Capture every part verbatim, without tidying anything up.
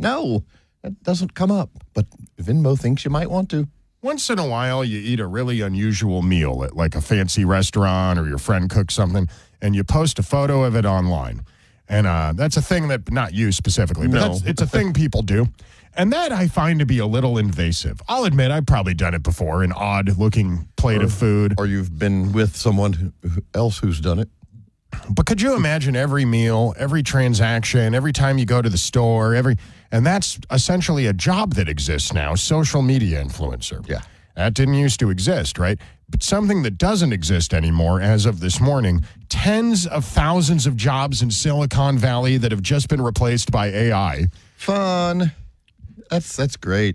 No, that doesn't come up. But Venmo thinks you might want to. Once in a while, you eat a really unusual meal at like a fancy restaurant or your friend cooks something, and you post a photo of it online. And uh, that's a thing that, not you specifically, but No. that's, it's a thing people do. And that I find to be a little invasive. I'll admit I've probably done it before, an odd-looking plate or, of food. Or you've been with someone who, else who's done it. But could you imagine every meal, every transaction, every time you go to the store, every and that's essentially a job that exists now, social media influencer. Yeah. That didn't used to exist, right? But something that doesn't exist anymore as of this morning, tens of thousands of jobs in Silicon Valley that have just been replaced by A I. Fun. That's that's great.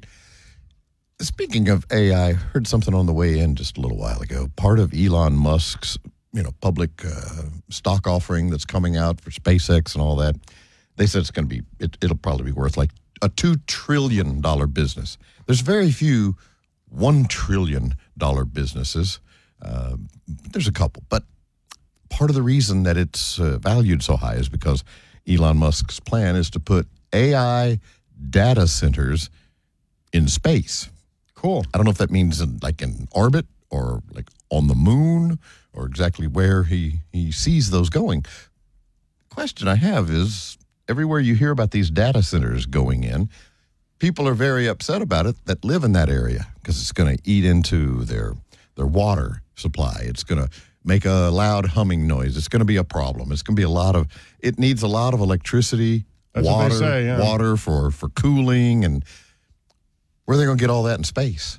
Speaking of A I, I heard something on the way in just a little while ago. Part of Elon Musk's, you know, public uh, stock offering that's coming out for SpaceX and all that, they said it's going to be, it, it'll probably be worth like a two trillion dollars business. There's very few one trillion dollars businesses. Uh, there's a couple, but part of the reason that it's uh, valued so high is because Elon Musk's plan is to put A I data centers in space. Cool. I don't know if that means in, like in orbit or like on the moon or exactly where he, he sees those going. Question I have is, everywhere you hear about these data centers going in, people are very upset about it that live in that area because it's going to eat into their their water supply. It's going to make a loud humming noise. It's going to be a problem. It's going to be a lot of, it needs a lot of electricity, That's what water, they say, yeah. water for, for cooling, and where are they going to get all that in space?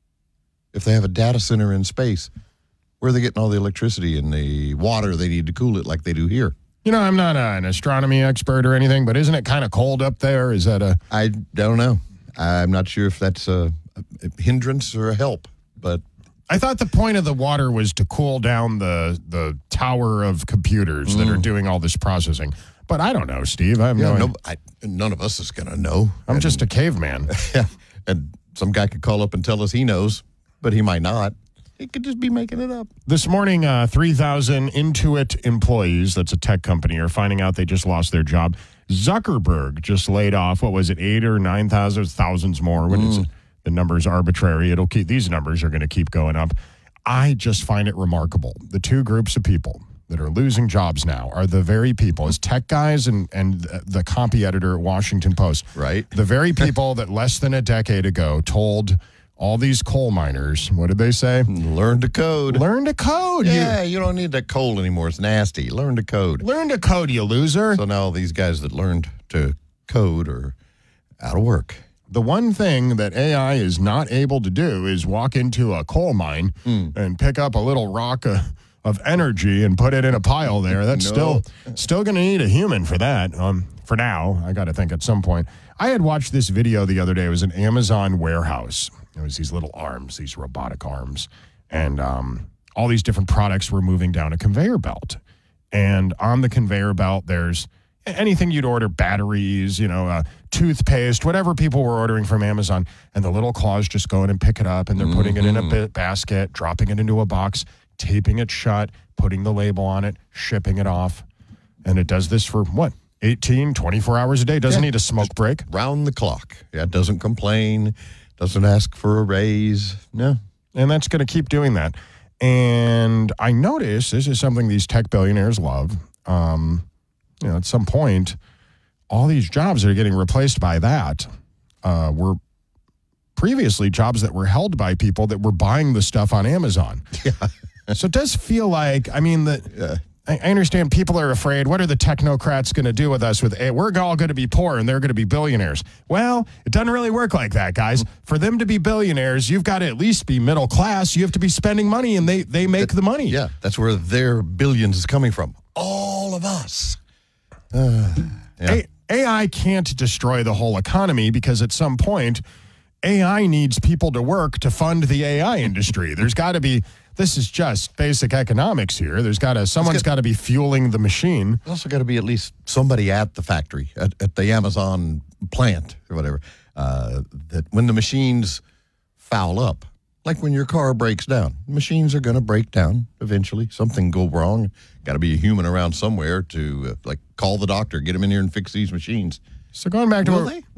If they have a data center in space, where are they getting all the electricity and the water they need to cool it like they do here? You know, I'm not uh, an astronomy expert or anything, but isn't it kind of cold up there? Is that a... I don't know. I'm not sure if that's a, a hindrance or a help, but... I thought the point of the water was to cool down the the tower of computers mm. that are doing all this processing. But I don't know, Steve. I have yeah, no, no I, none of us is going to know. I'm and, just a caveman. Yeah, and some guy could call up and tell us he knows, but he might not. He could just be making it up. This morning, uh, three thousand Intuit employees, that's a tech company, are finding out they just lost their job. Zuckerberg just laid off, what was it, eight or nine thousand, thousands more. When mm. it's, the number's arbitrary, it'll keep, these numbers are going to keep going up. I just find it remarkable. The two groups of people that are losing jobs now are the very people, as tech guys and, and the copy editor at Washington Post. Right. The very people that less than a decade ago told all these coal miners, what did they say? Learn to code. Learn to code. Yeah, you, you don't need that coal anymore. It's nasty. Learn to code. Learn to code, you loser. So now these guys that learned to code are out of work. The one thing that A I is not able to do is walk into a coal mine mm. and pick up a little rock of, of energy and put it in a pile there. That's no. still still going to need a human for that. Um, for now, I got to think at some point. I had watched this video the other day. It was an Amazon warehouse. It was these little arms, these robotic arms, and um, all these different products were moving down a conveyor belt. And on the conveyor belt, there's anything you'd order, batteries, you know, uh, toothpaste, whatever people were ordering from Amazon. And the little claws just go in and pick it up, and they're mm-hmm. putting it in a bit basket, dropping it into a box, taping it shut, putting the label on it, shipping it off. And it does this for, what, eighteen, twenty-four hours a day? Doesn't yeah. need a smoke break. Round the clock. Yeah, it doesn't complain, doesn't ask for a raise. No. And that's going to keep doing that. And I notice this is something these tech billionaires love. Um... You know, at some point, all these jobs that are getting replaced by that uh, were previously jobs that were held by people that were buying the stuff on Amazon. Yeah. So it does feel like, I mean, the, yeah. I, I understand people are afraid. What are the technocrats going to do with us? With hey, we're all going to be poor and they're going to be billionaires. Well, it doesn't really work like that, guys. For them to be billionaires, you've got to at least be middle class. You have to be spending money, and they, they make that, the money. Yeah, that's where their billions is coming from. All of us. Uh, yeah. A- AI can't destroy the whole economy because at some point, A I needs people to work to fund the A I industry. There's got to be, this is just basic economics here. There's got to, someone's got to be fueling the machine. There's also got to be at least somebody at the factory, at, at the Amazon plant or whatever, uh, that when the machines foul up, like when your car breaks down, machines are going to break down eventually. Something go wrong. Got to be a human around somewhere to uh, like call the doctor, get him in here and fix these machines. So going back to Will what, they?